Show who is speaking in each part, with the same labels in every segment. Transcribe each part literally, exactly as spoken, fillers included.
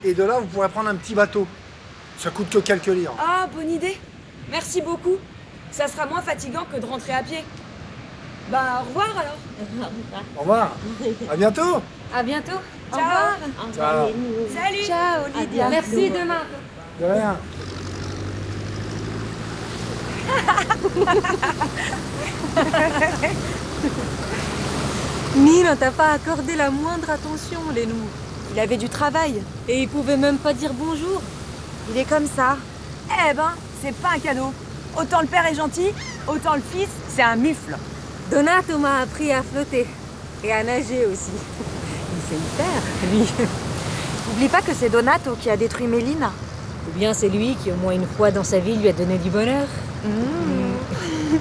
Speaker 1: Et de là, vous pourrez prendre un petit bateau. Ça coûte que quelques livres.
Speaker 2: Ah, bonne idée. Merci beaucoup. Ça sera moins fatigant que de rentrer à pied. Bah, au revoir alors.
Speaker 1: Au revoir. À bientôt.
Speaker 3: À bientôt.
Speaker 2: Ciao.
Speaker 3: Au revoir.
Speaker 1: Ciao.
Speaker 2: Salut.
Speaker 3: Ciao, Lydia. Merci, demain.
Speaker 1: De rien.
Speaker 3: Neil, on t'a pas accordé la moindre attention, Lénou.
Speaker 2: Il avait du travail.
Speaker 3: Et il pouvait même pas dire bonjour.
Speaker 2: Il est comme ça. Eh ben, c'est pas un cadeau. Autant le père est gentil, autant le fils, c'est un mufle.
Speaker 3: Donato m'a appris à flotter. Et à nager aussi. Il sait le faire, lui.
Speaker 2: N'oublie pas que c'est Donato qui a détruit Mélina.
Speaker 3: Ou bien c'est lui qui, au moins une fois dans sa vie, lui a donné du bonheur.
Speaker 2: Mmh.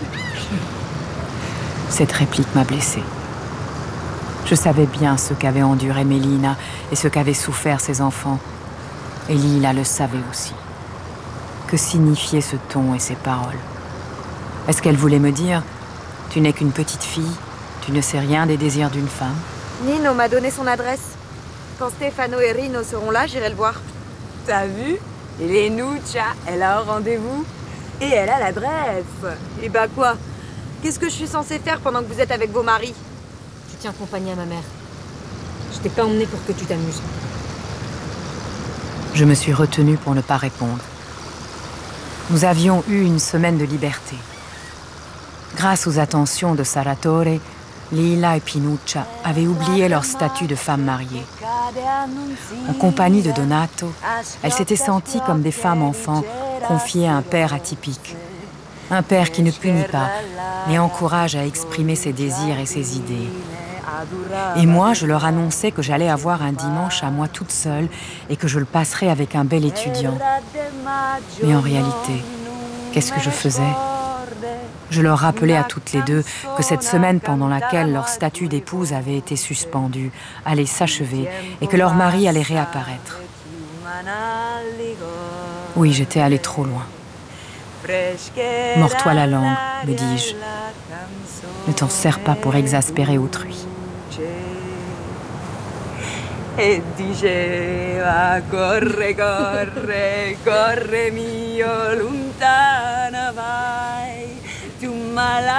Speaker 4: Cette réplique m'a blessée. Je savais bien ce qu'avait enduré Mélina et ce qu'avaient souffert ses enfants. Et Lila le savait aussi. Que signifiaient ce ton et ces paroles? Est-ce qu'elle voulait me dire « Tu n'es qu'une petite fille, tu ne sais rien des désirs d'une femme »
Speaker 2: Nino m'a donné son adresse. Quand Stefano et Rino seront là, j'irai le voir. T'as vu? Lenuccia, elle a un rendez-vous. Et elle a l'adresse. Et bah quoi? Qu'est-ce que je suis censée faire pendant que vous êtes avec vos maris?
Speaker 3: Tu tiens compagnie à ma mère. Je t'ai pas emmené pour que tu t'amuses.
Speaker 4: Je me suis retenue pour ne pas répondre. Nous avions eu une semaine de liberté. Grâce aux attentions de Salvatore, Lila et Pinuccia avaient oublié leur statut de femmes mariées. En compagnie de Donato, elles s'étaient senties comme des femmes enfants confiées à un père atypique. Un père qui ne punit pas, mais encourage à exprimer ses désirs et ses idées. Et moi, je leur annonçais que j'allais avoir un dimanche à moi toute seule et que je le passerais avec un bel étudiant. Mais en réalité, qu'est-ce que je faisais ? Je leur rappelais à toutes les deux que cette semaine pendant laquelle leur statut d'épouse avait été suspendu allait s'achever et que leur mari allait réapparaître. Oui, j'étais allée trop loin. Mords-toi la langue, me dis-je. Ne t'en sers pas pour exaspérer autrui.
Speaker 2: E diceva corre, corre, corre mio lontana vai, tu mala